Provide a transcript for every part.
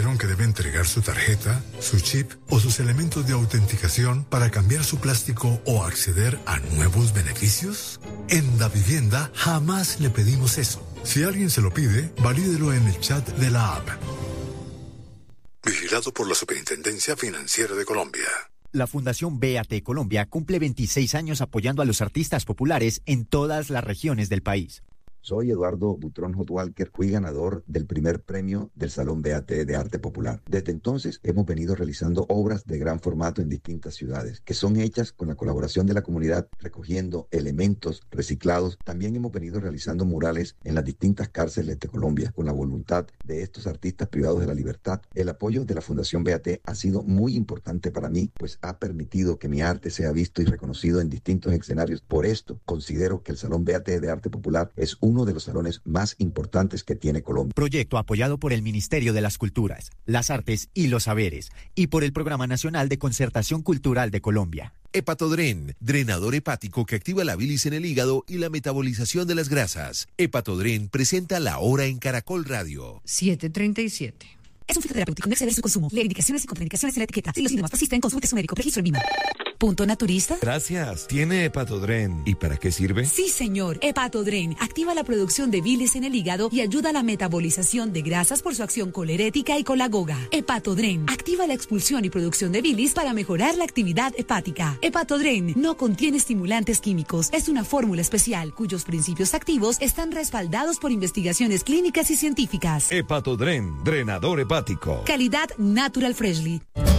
dijeron que debe entregar su tarjeta, su chip o sus elementos de autenticación para cambiar su plástico o acceder a nuevos beneficios? En Davivienda jamás le pedimos eso. Si alguien se lo pide, valídelo en el chat de la app. Vigilado por la Superintendencia Financiera de Colombia. La Fundación BAT Colombia cumple 26 años apoyando a los artistas populares en todas las regiones del país. Soy Eduardo Butrón Hotwalker, fui ganador del primer premio del Salón BAT de Arte Popular. Desde entonces hemos venido realizando obras de gran formato en distintas ciudades, que son hechas con la colaboración de la comunidad, recogiendo elementos reciclados. También hemos venido realizando murales en las distintas cárceles de Colombia, con la voluntad de estos artistas privados de la libertad. El apoyo de la Fundación BAT ha sido muy importante para mí, pues ha permitido que mi arte sea visto y reconocido en distintos escenarios. Por esto, considero que el Salón BAT de Arte Popular es uno de los salones más importantes que tiene Colombia. Proyecto apoyado por el Ministerio de las Culturas, las Artes y los Saberes y por el Programa Nacional de Concertación Cultural de Colombia. Hepatodren, drenador hepático que activa la bilis en el hígado y la metabolización de las grasas. Hepatodren presenta La Hora en Caracol Radio. 7:37. Es un fitoterapéutico, no exceder su consumo. Lee indicaciones y contraindicaciones en la etiqueta. Si los síntomas persisten, consulte a su médico. Registro en VIMA. ¿Punto naturista? Gracias. ¿Tiene Hepatodren? ¿Y para qué sirve? Sí, señor. Hepatodren activa la producción de bilis en el hígado y ayuda a la metabolización de grasas por su acción colerética y colagoga. Hepatodren activa la expulsión y producción de bilis para mejorar la actividad hepática. Hepatodren no contiene estimulantes químicos. Es una fórmula especial cuyos principios activos están respaldados por investigaciones clínicas y científicas. Hepatodren, drenador hepático. Calidad Natural Freshly.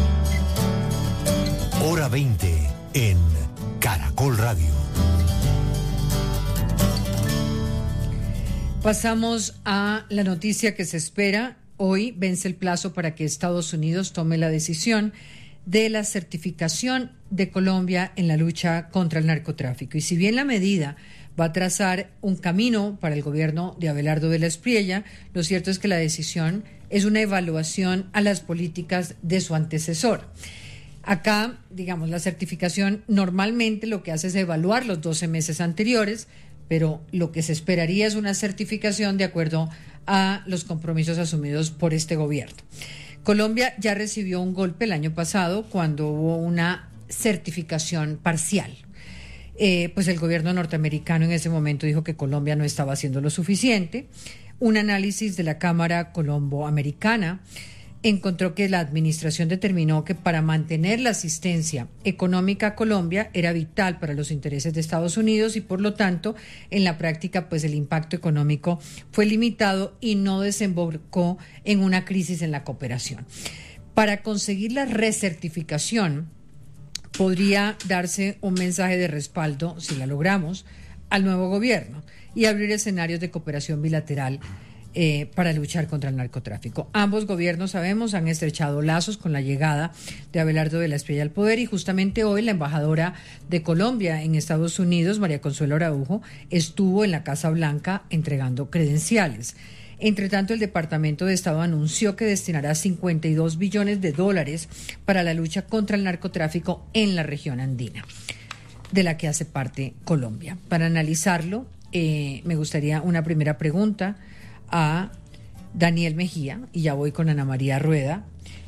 Hora 20 en Caracol Radio. Pasamos a la noticia que se espera. Hoy vence el plazo para que Estados Unidos tome la decisión de la certificación de Colombia en la lucha contra el narcotráfico. Y si bien la medida va a trazar un camino para el gobierno de Abelardo de la Espriella, lo cierto es que la decisión es una evaluación a las políticas de su antecesor. Acá, digamos, la certificación normalmente lo que hace es evaluar los 12 meses anteriores, pero lo que se esperaría es una certificación de acuerdo a los compromisos asumidos por este gobierno. Colombia ya recibió un golpe el año pasado cuando hubo una certificación parcial. Pues el gobierno norteamericano en ese momento dijo que Colombia no estaba haciendo lo suficiente. Un análisis de la Cámara Colombo-Americana encontró que la administración determinó que para mantener la asistencia económica a Colombia era vital para los intereses de Estados Unidos y por lo tanto en la práctica pues el impacto económico fue limitado y no desembocó en una crisis en la cooperación. Para conseguir la recertificación podría darse un mensaje de respaldo, si la logramos, al nuevo gobierno y abrir escenarios de cooperación bilateral para luchar contra el narcotráfico. Ambos gobiernos, sabemos, han estrechado lazos con la llegada de Abelardo de la Espriella al poder y justamente hoy la embajadora de Colombia en Estados Unidos, María Consuelo Araujo, estuvo en la Casa Blanca entregando credenciales. Entre tanto, el Departamento de Estado anunció que destinará $52 billones para la lucha contra el narcotráfico en la región andina, de la que hace parte Colombia. Para analizarlo, me gustaría una primera pregunta a Daniel Mejía, y ya voy con Ana María Rueda,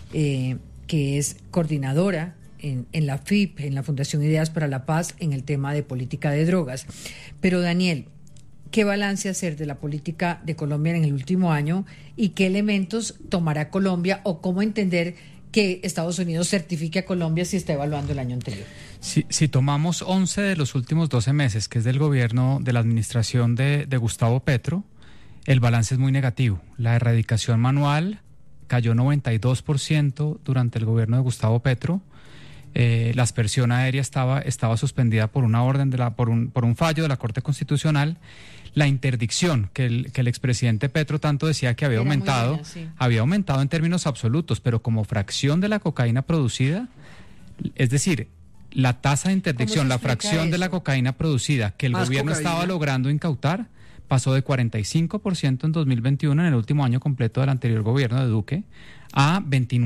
que es coordinadora en la FIP, en la Fundación Ideas para la Paz, en el tema de política de drogas. Pero Daniel, ¿qué balance hacer de la política de Colombia en el último año y qué elementos tomará Colombia o cómo entender que Estados Unidos certifique a Colombia si está evaluando el año anterior? Si tomamos 11 de los últimos 12 meses, que es del gobierno de la administración de Gustavo Petro, el balance es muy negativo. La erradicación manual cayó 92% durante el gobierno de Gustavo Petro. La aspersión aérea estaba suspendida por una orden por un fallo de la Corte Constitucional. La interdicción que el expresidente Petro tanto decía que había aumentado, había aumentado en términos absolutos, pero como fracción de la cocaína producida, es decir, la tasa de interdicción, la fracción de la cocaína producida que el gobierno estaba logrando incautar, pasó de 45% en 2021, en el último año completo del anterior gobierno de Duque, a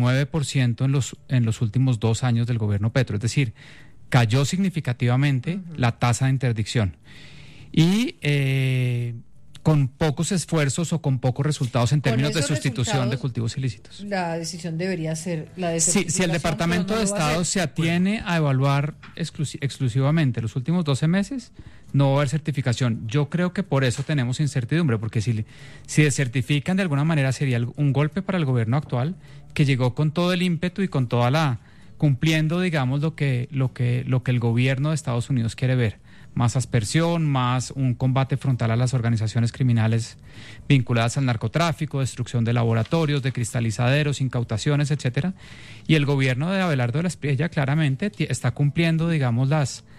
29% en los últimos 2 años del gobierno Petro. Es decir, cayó significativamente la tasa de interdicción. Y con pocos esfuerzos o con pocos resultados en términos de sustitución de cultivos ilícitos. La decisión debería ser la de certificación. Si el Departamento de Estado se atiene a evaluar exclusivamente los últimos 12 meses, no va a haber certificación. Yo creo que por eso tenemos incertidumbre, porque si desertifican de alguna manera sería un golpe para el gobierno actual, que llegó con todo el ímpetu y con toda cumpliendo, digamos, lo que el gobierno de Estados Unidos quiere ver. Más aspersión, más un combate frontal a las organizaciones criminales vinculadas al narcotráfico, destrucción de laboratorios, de cristalizaderos, incautaciones, etcétera. Y el gobierno de Abelardo de la Espriella claramente está cumpliendo, digamos,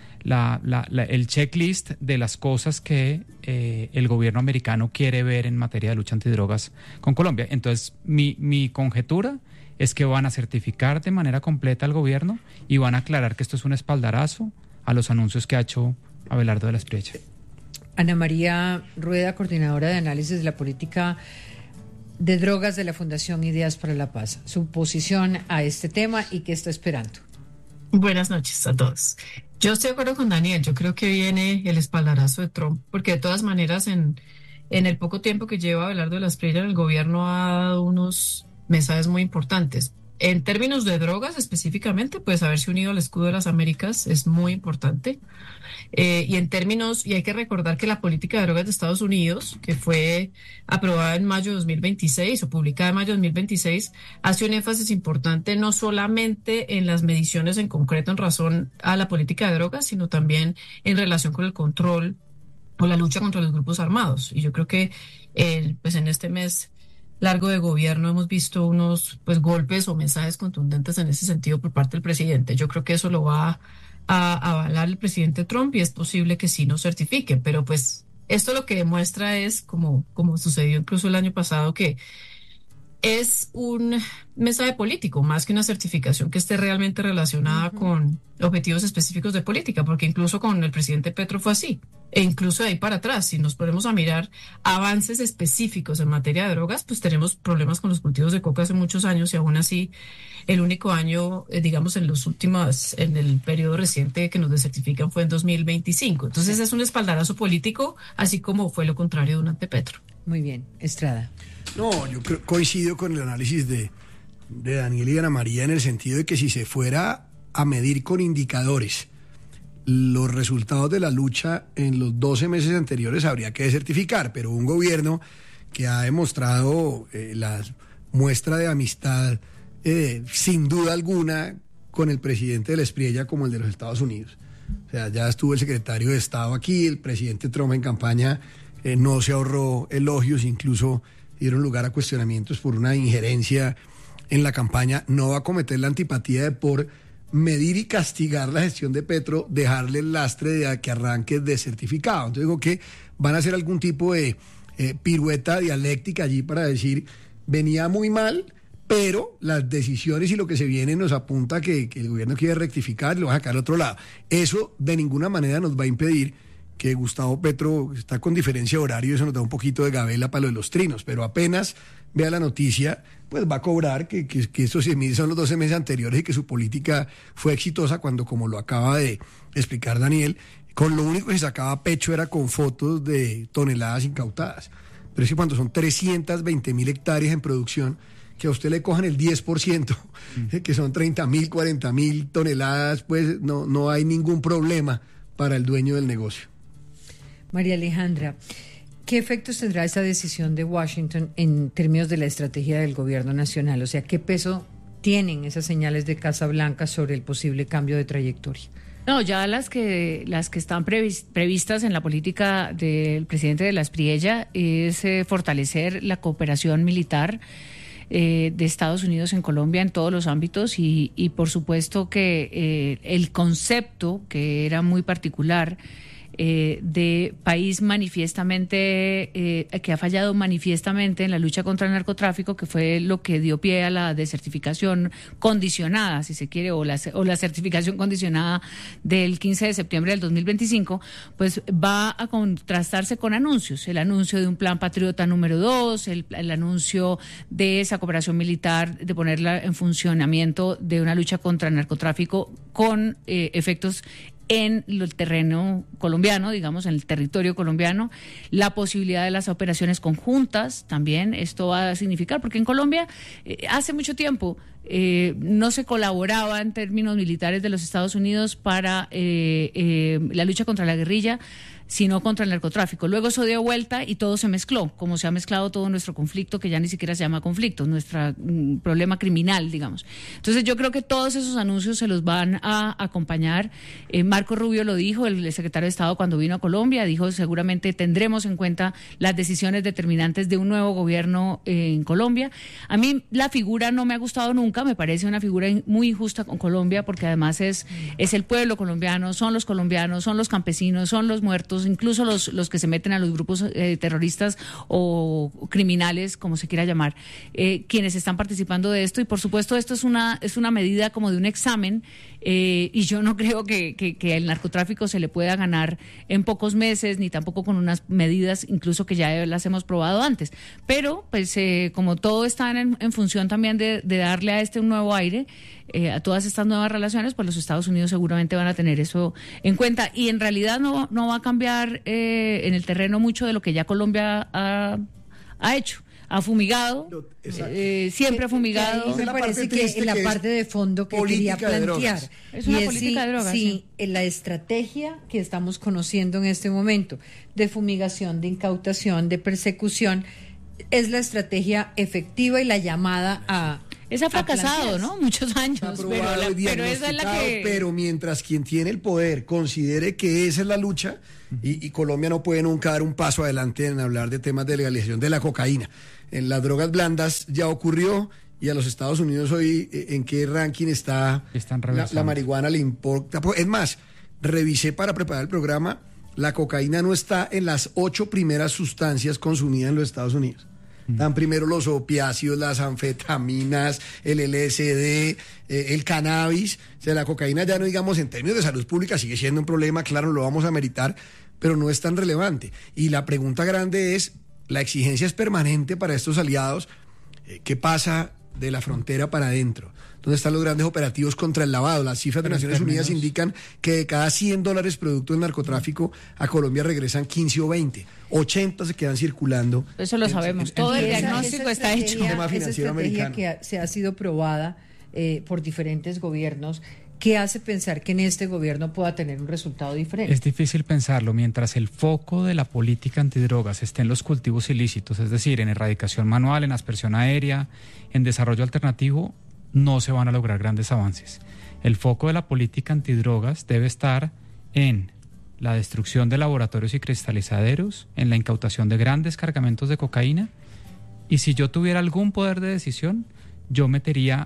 el checklist de las cosas que el gobierno americano quiere ver en materia de lucha antidrogas con Colombia. Entonces, mi conjetura es que van a certificar de manera completa al gobierno y van a aclarar que esto es un espaldarazo a los anuncios que ha hecho Abelardo de la Espriella. Ana María Rueda, coordinadora de análisis de la política de drogas de la Fundación Ideas para la Paz. Su posición a este tema y qué está esperando. Buenas noches a todos. Yo estoy de acuerdo con Daniel. Yo creo que viene el espaldarazo de Trump, porque de todas maneras en el poco tiempo que lleva Abelardo de la Espriella en el gobierno ha dado unos mensajes muy importantes. En términos de drogas específicamente, pues haberse unido al escudo de las Américas es muy importante. Y hay que recordar que la política de drogas de Estados Unidos, que fue aprobada en mayo de 2026 o publicada en mayo de 2026, hace un énfasis importante no solamente en las mediciones en concreto en razón a la política de drogas, sino también en relación con el control o la lucha contra los grupos armados. Y yo creo que pues en este mes largo de gobierno hemos visto unos golpes o mensajes contundentes en ese sentido por parte del presidente. Yo creo que eso lo va a avalar el presidente Trump y es posible que sí nos certifique, pero pues esto lo que demuestra es, como sucedió incluso el año pasado, que es un mensaje político más que una certificación que esté realmente relacionada con objetivos específicos de política, porque incluso con el presidente Petro fue así, e incluso de ahí para atrás, si nos ponemos a mirar avances específicos en materia de drogas, pues tenemos problemas con los cultivos de coca hace muchos años y aún así el único año, digamos, en el periodo reciente que nos desertifican fue en 2025. Entonces es un espaldarazo político, así como fue lo contrario durante Petro. Muy bien, Estrada. No, yo coincido con el análisis de Daniel y Ana María en el sentido de que si se fuera a medir con indicadores los resultados de la lucha en los 12 meses anteriores habría que desertificar, pero un gobierno que ha demostrado la muestra de amistad sin duda alguna con el presidente de la Espriella como el de los Estados Unidos. O sea, ya estuvo el secretario de Estado aquí, el presidente Trump en campaña no se ahorró elogios, incluso dieron lugar a cuestionamientos por una injerencia en la campaña. No va a cometer la antipatía de por medir y castigar la gestión de Petro, dejarle el lastre de que arranque desertificado. Entonces digo que van a hacer algún tipo de pirueta dialéctica allí para decir, venía muy mal, pero las decisiones y lo que se viene nos apunta que el gobierno quiere rectificar y lo va a sacar al otro lado. Eso de ninguna manera nos va a impedir que Gustavo Petro está con diferencia de horario, eso nos da un poquito de gabela para lo de los trinos, pero apenas vea la noticia, pues va a cobrar que estos 100.000 son los 12 meses anteriores y que su política fue exitosa cuando, como lo acaba de explicar Daniel, con lo único que se sacaba pecho era con fotos de toneladas incautadas. Pero es que cuando son 320.000 hectáreas en producción, que a usted le cojan el 10%, que son 30.000, 40.000 toneladas, pues no hay ningún problema para el dueño del negocio. María Alejandra, ¿qué efectos tendrá esta decisión de Washington en términos de la estrategia del gobierno nacional? O sea, ¿qué peso tienen esas señales de Casa Blanca sobre el posible cambio de trayectoria? No, ya las que están previstas en la política del presidente de la Espriella es fortalecer la cooperación militar de Estados Unidos en Colombia en todos los ámbitos y por supuesto que el concepto que era muy particular de país manifiestamente que ha fallado manifiestamente en la lucha contra el narcotráfico, que fue lo que dio pie a la desertificación condicionada, si se quiere, o la certificación condicionada del 15 de septiembre del 2025, pues va a contrastarse con anuncios, el anuncio de un plan patriota número 2, el anuncio de esa cooperación militar, de ponerla en funcionamiento de una lucha contra el narcotráfico con efectos en el terreno colombiano, digamos, en el territorio colombiano, la posibilidad de las operaciones conjuntas también, esto va a significar, porque en Colombia hace mucho tiempo no se colaboraba en términos militares de los Estados Unidos para la lucha contra la guerrilla, sino contra el narcotráfico. Luego eso dio vuelta y todo se mezcló, como se ha mezclado todo nuestro conflicto, que ya ni siquiera se llama conflicto, nuestro problema criminal, digamos. Entonces yo creo que todos esos anuncios se los van a acompañar. Marco Rubio lo dijo, el secretario de Estado, cuando vino a Colombia, dijo seguramente tendremos en cuenta las decisiones determinantes de un nuevo gobierno en Colombia. A mí la figura no me ha gustado nunca, me parece una figura muy injusta con Colombia, porque además es el pueblo colombiano, son los colombianos, son los campesinos, son los muertos, incluso los que se meten a los grupos terroristas o criminales, como se quiera llamar, quienes están participando de esto. Y por supuesto esto es una medida como de un examen, y yo no creo que el narcotráfico se le pueda ganar en pocos meses, ni tampoco con unas medidas incluso que ya las hemos probado antes. Pero pues como todo está en función también de darle a un nuevo aire, a todas estas nuevas relaciones, pues los Estados Unidos seguramente van a tener eso en cuenta. Y en realidad no va a cambiar en el terreno mucho de lo que ya Colombia ha hecho. Ha fumigado, siempre ha fumigado. Me parece que en la parte de fondo que quería plantear. Es una política de drogas. Sí, en la estrategia que estamos conociendo en este momento, de fumigación, de incautación, de persecución, es la estrategia efectiva y la llamada a... Esa ha fracasado, ¿no? Muchos años, pero esa es la que... Pero mientras quien tiene el poder considere que esa es la lucha, y Colombia no puede nunca dar un paso adelante en hablar de temas de legalización de la cocaína. En las drogas blandas ya ocurrió, y a los Estados Unidos hoy, ¿en qué ranking está la marihuana? Le importa. Es más, revisé para preparar el programa, la cocaína no está en las 8 primeras sustancias consumidas en los Estados Unidos. Están primero los opiáceos, las anfetaminas, el LSD, el cannabis. O sea, la cocaína ya no, digamos, en términos de salud pública sigue siendo un problema, claro, lo vamos a meritar, pero no es tan relevante. Y la pregunta grande es, la exigencia es permanente para estos aliados. ¿Qué pasa de la frontera para adentro? ¿Dónde están los grandes operativos contra el lavado? Las cifras de Naciones Unidas indican que de cada $100 producto del narcotráfico a Colombia regresan 15 o 20. 80 se quedan circulando. Eso lo sabemos. Todo el diagnóstico está hecho. Esa estrategia que se ha sido probada por diferentes gobiernos, ¿qué hace pensar que en este gobierno pueda tener un resultado diferente? Es difícil pensarlo. Mientras el foco de la política antidrogas esté en los cultivos ilícitos, es decir, en erradicación manual, en aspersión aérea, en desarrollo alternativo, no se van a lograr grandes avances. El foco de la política antidrogas debe estar en la destrucción de laboratorios y cristalizaderos, en la incautación de grandes cargamentos de cocaína, y si yo tuviera algún poder de decisión, yo metería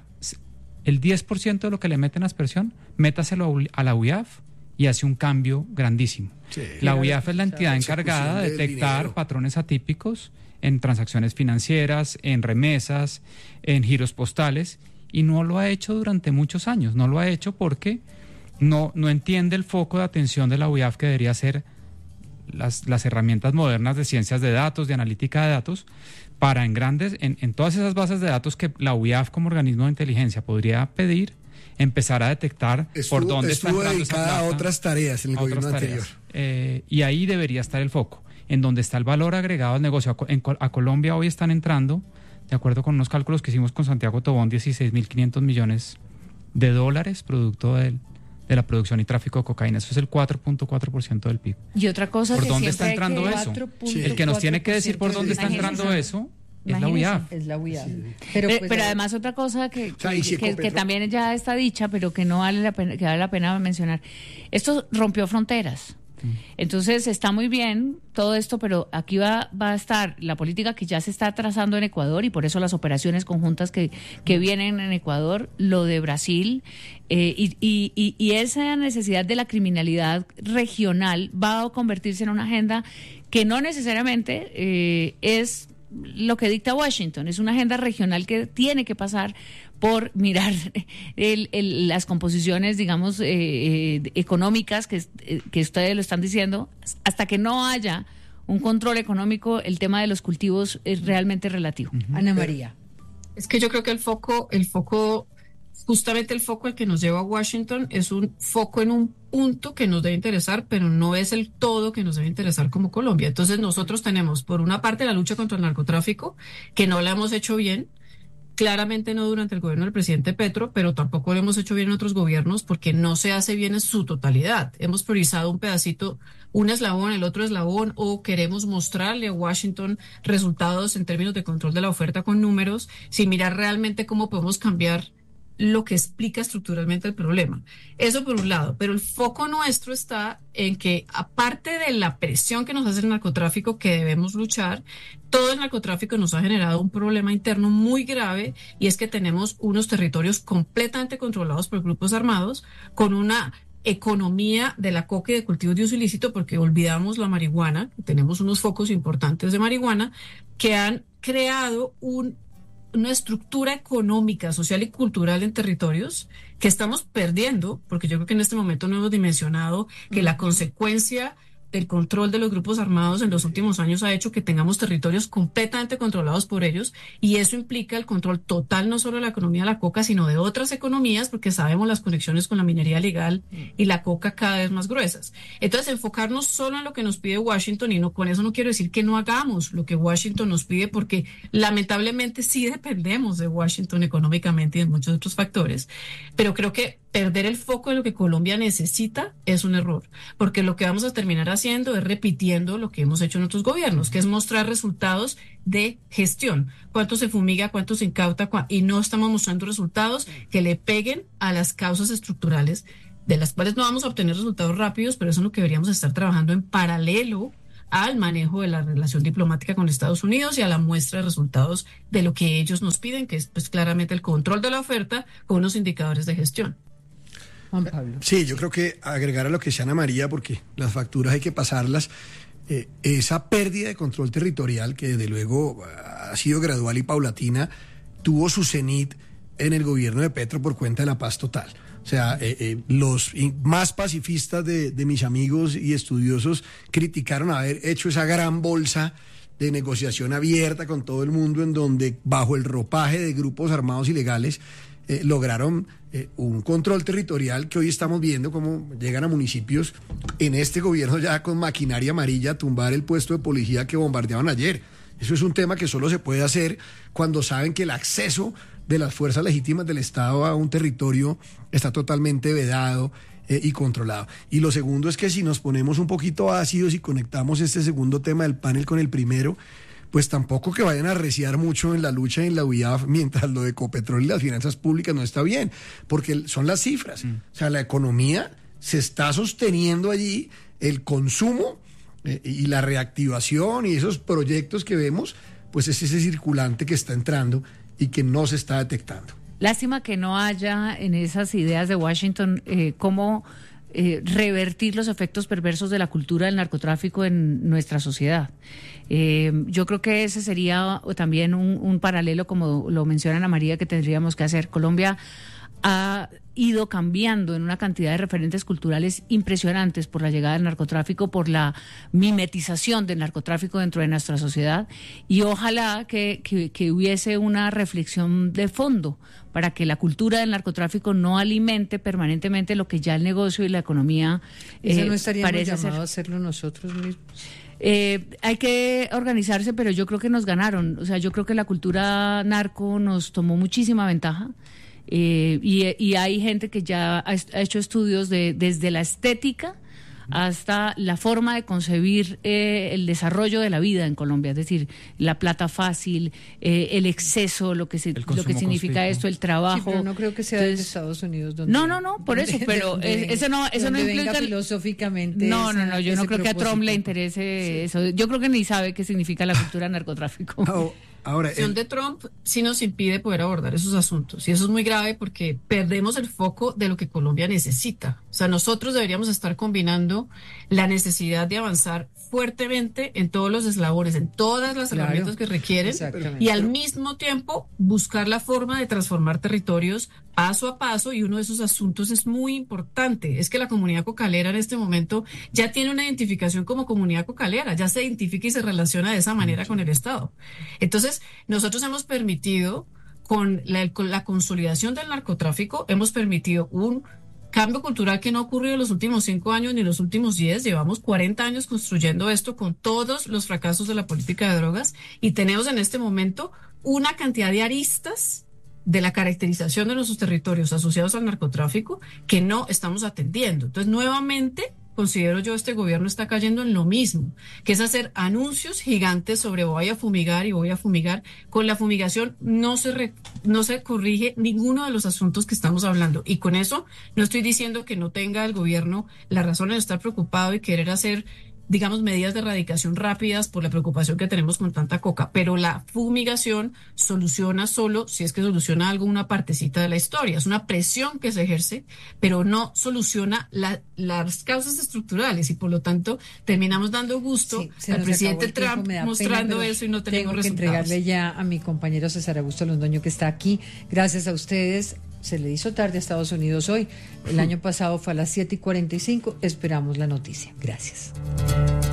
el 10% de lo que le meten a aspersión, métaselo a la UIAF y hace un cambio grandísimo. Sí, la UIAF es la entidad encargada de detectar patrones atípicos en transacciones financieras, en remesas, en giros postales, y no lo ha hecho durante muchos años. No lo ha hecho porque no entiende el foco de atención de la UIAF, que debería ser las herramientas modernas de ciencias de datos, de analítica de datos, para en todas esas bases de datos que la UIAF como organismo de inteligencia podría pedir, empezar a detectar por dónde está entrando esa plata, a otras tareas en el gobierno anterior. Y ahí debería estar el foco, en donde está el valor agregado al negocio. A Colombia hoy están entrando, de acuerdo con unos cálculos que hicimos con Santiago Tobón, 16.500 millones de dólares producto de la producción y tráfico de cocaína. Eso es el 4.4% del PIB. Y otra cosa, ¿por dónde está entrando eso? El que nos tiene que decir por dónde está entrando eso es la UIAF. Es la UIAF. Pero además otra cosa que también ya está dicha, pero que no vale la pena mencionar. Esto rompió fronteras. Entonces está muy bien todo esto, pero aquí va a estar la política que ya se está trazando en Ecuador, y por eso las operaciones conjuntas que vienen en Ecuador, lo de Brasil, y esa necesidad de la criminalidad regional va a convertirse en una agenda que no necesariamente es lo que dicta Washington, es una agenda regional que tiene que pasar por mirar las composiciones, digamos, económicas que ustedes lo están diciendo. Hasta que no haya un control económico, el tema de los cultivos es realmente relativo. Ana María. Es que yo creo que el foco justamente el foco al que nos lleva a Washington es un foco en un punto que nos debe interesar, pero no es el todo que nos debe interesar como Colombia. Entonces nosotros tenemos, por una parte, la lucha contra el narcotráfico, que no la hemos hecho bien, claramente no durante el gobierno del presidente Petro, pero tampoco lo hemos hecho bien en otros gobiernos porque no se hace bien en su totalidad. Hemos priorizado un pedacito, un eslabón, el otro eslabón, o queremos mostrarle a Washington resultados en términos de control de la oferta con números, sin mirar realmente cómo podemos cambiar lo que explica estructuralmente el problema. Eso por un lado, pero el foco nuestro está en que, aparte de la presión que nos hace el narcotráfico que debemos luchar, todo el narcotráfico nos ha generado un problema interno muy grave, y es que tenemos unos territorios completamente controlados por grupos armados, con una economía de la coca y de cultivos de uso ilícito, porque olvidamos la marihuana. Tenemos unos focos importantes de marihuana que han creado una estructura económica, social y cultural en territorios que estamos perdiendo, porque yo creo que en este momento no hemos dimensionado que la consecuencia del control de los grupos armados en los últimos años ha hecho que tengamos territorios completamente controlados por ellos, y eso implica el control total no solo de la economía de la coca, sino de otras economías, porque sabemos las conexiones con la minería legal y la coca cada vez más gruesas. Entonces, enfocarnos solo en lo que nos pide Washington, y no, con eso no quiero decir que no hagamos lo que Washington nos pide, porque lamentablemente sí dependemos de Washington económicamente y de muchos otros factores, pero creo que perder el foco de lo que Colombia necesita es un error, porque lo que vamos a terminar haciendo es repitiendo lo que hemos hecho en otros gobiernos, que es mostrar resultados de gestión. Cuánto se fumiga, cuánto se incauta, y no estamos mostrando resultados que le peguen a las causas estructurales, de las cuales no vamos a obtener resultados rápidos, pero eso es lo que deberíamos estar trabajando en paralelo al manejo de la relación diplomática con Estados Unidos y a la muestra de resultados de lo que ellos nos piden, que es pues claramente el control de la oferta con unos indicadores de gestión. Juan Pablo. Sí, yo creo que agregar a lo que decía Ana María, porque las facturas hay que pasarlas, esa pérdida de control territorial, que desde luego ha sido gradual y paulatina, tuvo su cenit en el gobierno de Petro por cuenta de la paz total. O sea, los más pacifistas de mis amigos y estudiosos criticaron haber hecho esa gran bolsa de negociación abierta con todo el mundo, en donde bajo el ropaje de grupos armados ilegales lograron un control territorial que hoy estamos viendo cómo llegan a municipios en este gobierno ya con maquinaria amarilla a tumbar el puesto de policía que bombardeaban ayer. Eso es un tema que solo se puede hacer cuando saben que el acceso de las fuerzas legítimas del Estado a un territorio está totalmente vedado y controlado. Y lo segundo es que si nos ponemos un poquito ácidos y conectamos este segundo tema del panel con el primero, pues tampoco que vayan a arreciar mucho en la lucha y en la UIAF mientras lo de Ecopetrol y las finanzas públicas no está bien, porque son las cifras. O sea, la economía se está sosteniendo allí, el consumo y la reactivación y esos proyectos que vemos, pues es ese circulante que está entrando y que no se está detectando. Lástima que no haya en esas ideas de Washington cómo revertir los efectos perversos de la cultura del narcotráfico en nuestra sociedad. Yo creo que ese sería también un paralelo, como lo menciona Ana María, que tendríamos que hacer. Colombia ha ido cambiando en una cantidad de referentes culturales impresionantes por la llegada del narcotráfico, por la mimetización del narcotráfico dentro de nuestra sociedad, y ojalá que hubiese una reflexión de fondo para que la cultura del narcotráfico no alimente permanentemente lo que ya el negocio y la economía ¿Eso no estaríamos parece llamados a hacerlo nosotros mismos? Hay que organizarse, pero yo creo que nos ganaron. O sea, yo creo que la cultura narco nos tomó muchísima ventaja. Y hay gente que ya ha hecho estudios desde la estética hasta la forma de concebir el desarrollo de la vida en Colombia, es decir, la plata fácil, el exceso, lo que significa esto, el trabajo. Sí, pero no creo que sea de Estados Unidos. Donde, no, por eso, pero eso no implica filosóficamente. No, yo no creo que a Trump le interese eso. Yo creo que ni sabe qué significa la cultura narcotráfico. Ahora, la acción de Trump sí nos impide poder abordar esos asuntos, y eso es muy grave porque perdemos el foco de lo que Colombia necesita. O sea, nosotros deberíamos estar combinando la necesidad de avanzar fuertemente en todos los eslabones, en todas las herramientas que requieren, y al mismo tiempo buscar la forma de transformar territorios paso a paso, y uno de esos asuntos es muy importante, es que la comunidad cocalera en este momento ya tiene una identificación como comunidad cocalera, ya se identifica y se relaciona de esa manera con el Estado. Entonces, nosotros hemos permitido con la consolidación del narcotráfico hemos permitido un cambio cultural que no ha ocurrido en los últimos 5 años ni en los últimos 10. Llevamos 40 años construyendo esto con todos los fracasos de la política de drogas y tenemos en este momento una cantidad de aristas de la caracterización de nuestros territorios asociados al narcotráfico que no estamos atendiendo. Entonces, nuevamente, considero yo este gobierno está cayendo en lo mismo, que es hacer anuncios gigantes sobre voy a fumigar y voy a fumigar. Con la fumigación no se corrige ninguno de los asuntos que estamos hablando. Y con eso no estoy diciendo que no tenga el gobierno la razón de estar preocupado y querer hacer, digamos, medidas de erradicación rápidas por la preocupación que tenemos con tanta coca, pero la fumigación soluciona solo, si es que soluciona algo, una partecita de la historia. Es una presión que se ejerce, pero no soluciona las causas estructurales y por lo tanto terminamos dando gusto al presidente Trump mostrando eso y no tenemos resultados. Tengo que entregarle ya a mi compañero César Augusto Londoño que está aquí. Gracias a ustedes. Se le hizo tarde a Estados Unidos hoy. El año pasado fue a las 7:45. Esperamos la noticia. Gracias.